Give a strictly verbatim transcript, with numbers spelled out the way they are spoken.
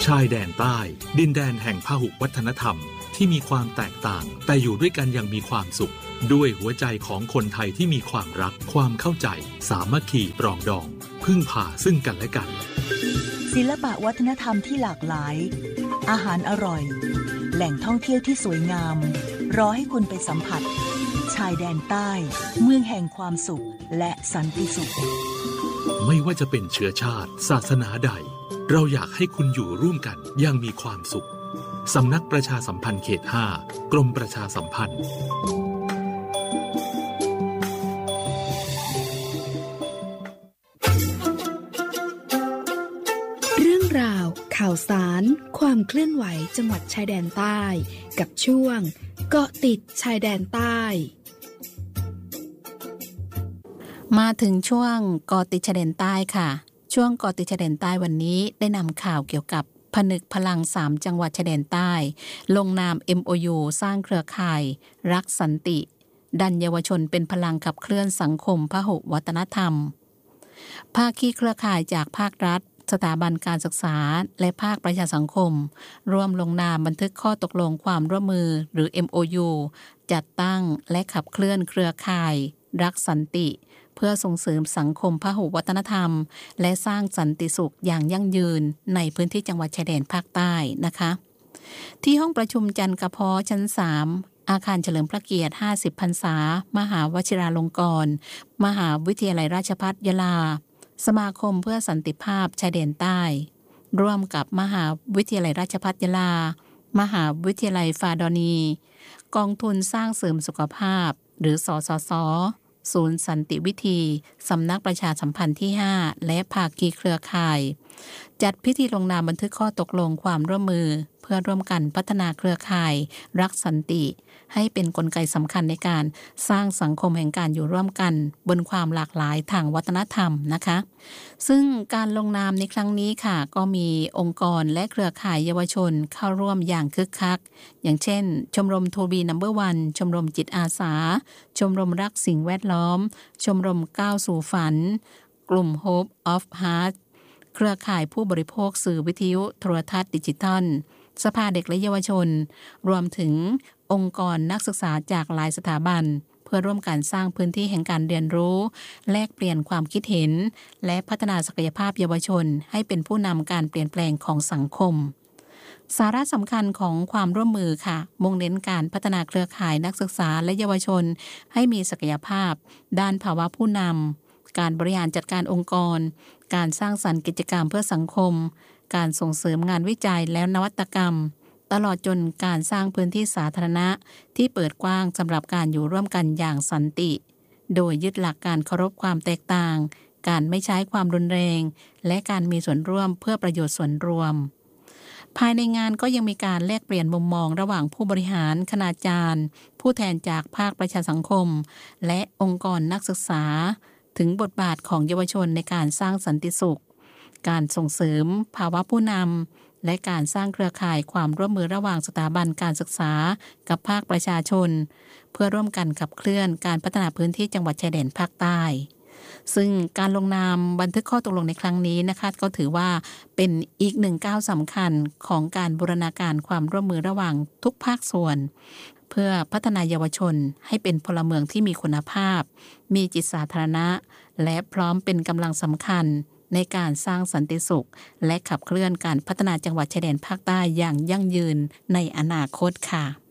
ายแดนใต้ดินแดนแห่งพหุวัฒนธรรมที่มีความแตกต่างแต่อยู่ด้วยกันอย่างมีความสุขด้วยหัวใจของคนไทยที่มีความรักความเข้าใจสามัคคีปรองดองพึ่งพาซึ่งกันและกันศิลปะวัฒนธรรมที่หลากหลายอาหารอร่อยแหล่งท่องเที่ยวที่สวยงามรอให้คุณไปสัมผัสชายแดนใต้เมืองแห่งความสุขและสันติสุขไม่ว่าจะเป็นเชื้อชาติศาสนาใดเราอยากให้คุณอยู่ร่วมกันอย่างมีความสุขสำนักประชาสัมพันธ์เขตห้ากรมประชาสัมพันธ์เรื่องราวข่าวสารความเคลื่อนไหวจังหวัดชายแดนใต้กับช่วงเกาะติดชายแดนใต้มาถึงช่วงเกาะติดชายแดนใต้ค่ะช่วงเกาะติดชายแดนใต้วันนี้ได้นำข่าวเกี่ยวกับผนึกพลังสามจังหวัดชายแดนใต้ลงนาม เอ็ม โอ ยู สร้างเครือข่ายรักสันติดันเยาวชนเป็นพลังขับเคลื่อนสังคมพหุวัฒนธรรมภาคีเครือข่ายจากภาครัฐสถาบันการศึกษาและภาคประชาสังคมร่วมลงนามบันทึกข้อตกลงความร่วมมือหรือ เอ็ม โอ ยู จัดตั้งและขับเคลื่อนเครือข่ายรักสันติเพื่อส่งเสริมสังคมพหุวัฒนธรรมและสร้างสันติสุขอย่างยั่งยืนในพื้นที่จังหวัดชายแดนภาคใต้นะคะที่ห้องประชุมจันทร์กระเพาะชั้นสามอาคารเฉลิมพระเกียรติห้าสิบพรรษามหาวชิราลงกรณ์มหาวิทยาลัยราชภัฏยะลาสมาคมเพื่อสันติภาพชายแดนใต้ร่วมกับมหาวิทยาลัยราชภัฏยะลามหาวิทยาลัยฟาดอนีกองทุนสร้างเสริมสุขภาพหรือสสสศูนย์สันติวิธีสำนักประชาสัมพันธ์ที่ห้าและภาคีเครือข่ายจัดพิธีลงนามบันทึกข้อตกลงความร่วมมือเพื่อร่วมกันพัฒนาเครือข่ายรักสันติให้เป็นกลไกสำคัญในการสร้างสังคมแห่งการอยู่ร่วมกันบนความหลากหลายทางวัฒนธรรมนะคะซึ่งการลงนามในครั้งนี้ค่ะก็มีองค์กรและเครือข่ายเยาวชนเข้าร่วมอย่างคึกคักอย่างเช่นชมรมทูบีนัมเบอร์วันชมรมจิตอาสาชมรมรักสิ่งแวดล้อมชมรมก้าวสู่ฝันกลุ่ม Hope of Heart เครือข่ายผู้บริโภคสื่อวิทยุโทรทัศน์ดิจิทัลสภาเด็กและเยาวชนรวมถึงองค์กรนักศึกษาจากหลายสถาบันเพื่อร่วมกันสร้างพื้นที่แห่งการเรียนรู้แลกเปลี่ยนความคิดเห็นและพัฒนาศักยภาพเยาวชนให้เป็นผู้นำการเปลี่ยนแปลงของสังคมสาระสำคัญของความร่วมมือค่ะมุ่งเน้นการพัฒนาเครือข่ายนักศึกษาและเยาวชนให้มีศักยภาพด้านภาวะผู้นำการบริหารจัดการองค์กรการสร้างสรรค์กิจกรรมเพื่อสังคมการส่งเสริมงานวิจัยและนวัตกรรมตลอดจนการสร้างพื้นที่สาธารณะที่เปิดกว้างสำหรับการอยู่ร่วมกันอย่างสันติโดยยึดหลักการเคารพความแตกต่างการไม่ใช้ความรุนแรงและการมีส่วนร่วมเพื่อประโยชน์ส่วนรวมภายในงานก็ยังมีการแลกเปลี่ยนมุมมองระหว่างผู้บริหารคณาจารย์ผู้แทนจากภาคประชาสังคมและองค์กรนักศึกษาถึงบทบาทของเยาวชนในการสร้างสันติสุขการส่งเสริมภาวะผู้นำและการสร้างเครือข่ายความร่วมมือระหว่างสถาบันการศึกษากับภาคประชาชนเพื่อร่วมกันขับเคลื่อนการพัฒนาพื้นที่จังหวัดชายแดนภาคใต้ซึ่งการลงนามบันทึกข้อตกลงในครั้งนี้นะคะก็ถือว่าเป็นอีกหนึ่งก้าวสำคัญของการบูรณาการความร่วมมือระหว่างทุกภาคส่วนเพื่อพัฒนาเยาวชนให้เป็นพลเมืองที่มีคุณภาพมีจิตสาธารณะและพร้อมเป็นกำลังสำคัญในการสร้างสันติสุขและขับเคลื่อนการพัฒนาจังหวัดชายแดนภาคใต้อย่างยั่งยืนในอนาคตค่ะ